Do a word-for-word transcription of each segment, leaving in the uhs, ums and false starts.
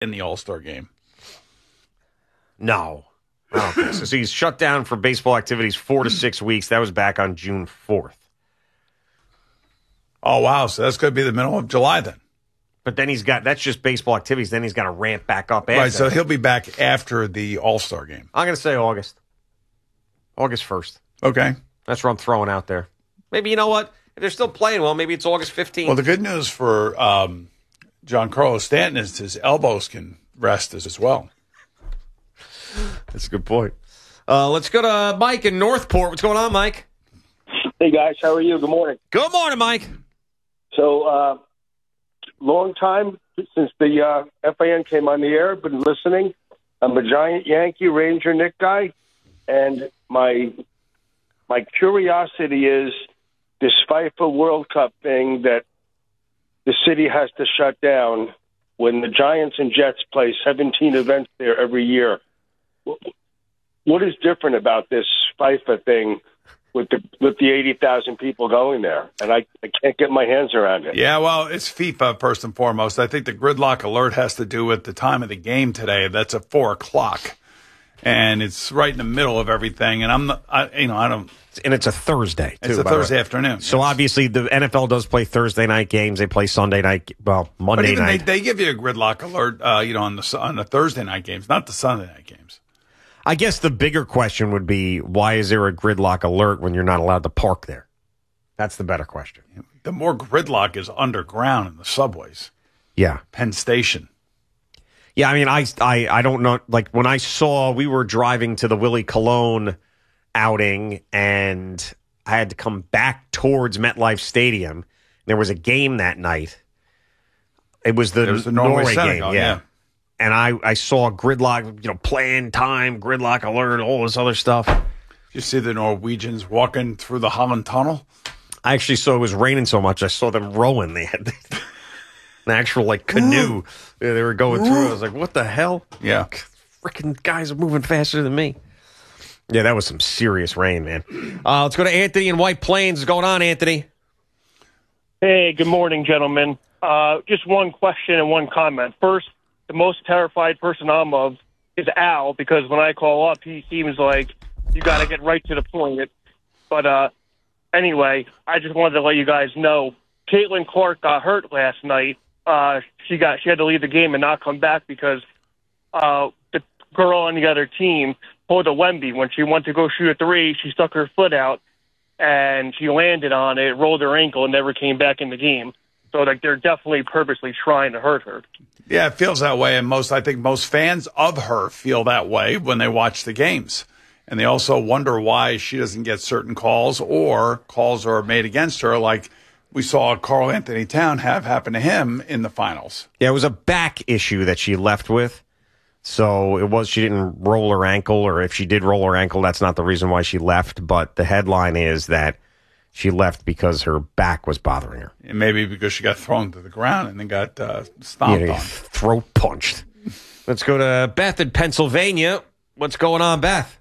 in the All-Star game. No. I don't think so. So he's shut down for baseball activities four to six weeks. That was back on June fourth. Oh, wow. So that's going to be the middle of July then. But then he's got, that's just baseball activities. Then he's got to ramp back up after. Right, so he'll be back after the All-Star game. I'm going to say August. August first. Okay. That's what I'm throwing out there. Maybe, you know what? If they're still playing well, maybe it's August fifteenth. Well, the good news for um, Giancarlo Stanton is his elbows can rest as, as well. That's a good point. Uh, let's go to Mike in Northport. What's going on, Mike? Hey, guys. How are you? Good morning. Good morning, Mike. So, uh, long time since the uh, F A N came on the air. Been listening. I'm a giant Yankee Ranger Nick guy, and my my curiosity is this FIFA World Cup thing that the city has to shut down when the Giants and Jets play seventeen events there every year. What is different about this FIFA thing with the with the eighty thousand people going there? And I, I can't get my hands around it. Yeah, well, it's FIFA first and foremost. I think the gridlock alert has to do with the time of the game today. That's at four o'clock, and it's right in the middle of everything. And I'm, not, I, you know, I don't. And it's a Thursday, too. It's a Thursday afternoon. So yes. obviously the N F L does play Thursday night games. They play Sunday night, well, Monday but even night. They, they give you a gridlock alert, uh, you know, on the on the Thursday night games, not the Sunday night games. I guess the bigger question would be, why is there a gridlock alert when you're not allowed to park there? That's the better question. The more gridlock is underground in the subways. Yeah. Penn Station. Yeah, I mean, I, I, I don't know. Like, when I saw, we were driving to the Willie Colon outing, and I had to come back towards MetLife Stadium. There was a game that night. It was the, it was the Norway, Norway Senegal, game, yeah. yeah. And I, I saw gridlock, you know, playing time, gridlock alert, all this other stuff. You see the Norwegians walking through the Holland Tunnel? I actually saw it was raining so much, I saw them rowing. They had an actual, like, canoe they were going through. I was like, what the hell? Yeah. Freaking guys are moving faster than me. Yeah, that was some serious rain, man. Uh, let's go to Anthony in White Plains. What's going on, Anthony? Hey, good morning, gentlemen. Uh, just one question and one comment. First, the most terrified person I'm of is Al, because when I call up, he seems like you got to get right to the point. But uh, anyway, I just wanted to let you guys know, Caitlin Clark got hurt last night. Uh, she got she had to leave the game and not come back because uh, the girl on the other team pulled a Wemby. When she went to go shoot a three, she stuck her foot out, and she landed on it, rolled her ankle, and never came back in the game. So, like, they're definitely purposely trying to hurt her. Yeah, it feels that way, and most I think most fans of her feel that way when they watch the games. And they also wonder why she doesn't get certain calls, or calls are made against her, like we saw Karl Anthony Towns have happen to him in the finals. Yeah, it was a back issue that she left with. So it was, she didn't roll her ankle, or if she did roll her ankle, that's not the reason why she left. But the headline is that she left because her back was bothering her. And maybe because she got thrown to the ground and then got uh, stomped yeah, on. Throat punched. Let's go to Beth in Pennsylvania. What's going on, Beth?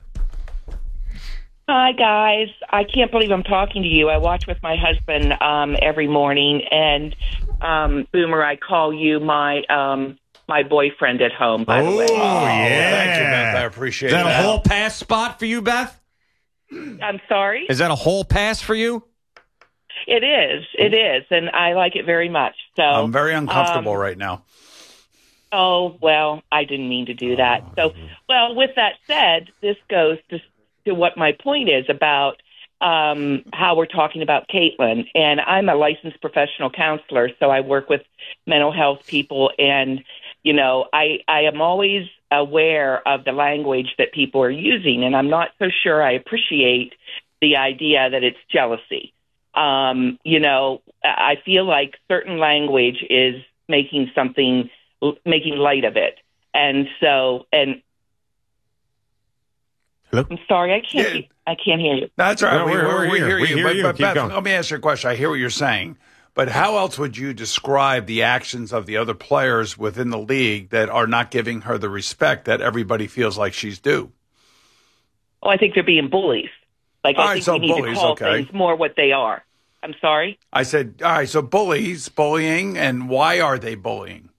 Hi, guys. I can't believe I'm talking to you. I watch with my husband um, every morning. And, um, Boomer, I call you my um, my boyfriend at home, by oh, the way. Oh, yeah. Thank you, Beth. I appreciate it. Is that that. a whole pass spot for you, Beth? I'm sorry? Is that a whole pass for you? It is. It is. And I like it very much. So I'm very uncomfortable um, right now. Oh, well, I didn't mean to do that. So, well, with that said, this goes to, to what my point is about um, how we're talking about Caitlin. And I'm a licensed professional counselor, so I work with mental health people. And, you know, I, I am always aware of the language that people are using, and I'm not so sure I appreciate the idea that it's jealousy. Um, you know, I feel like certain language is making something, making light of it. And so, and Hello? I'm sorry, I can't, Yeah. I can't hear you. That's right. No, we, we're- we, we're we here. hear We you. hear but you. but Keep Beth, going. let me ask you a question. I hear what you're saying. But how else would you describe the actions of the other players within the league that are not giving her the respect that everybody feels like she's due? Oh, I think they're being bullies. Like, All I right, think so we need bullies, to call okay. things more what they are. I'm sorry? I said, all right, so bullies, bullying, and why are they bullying?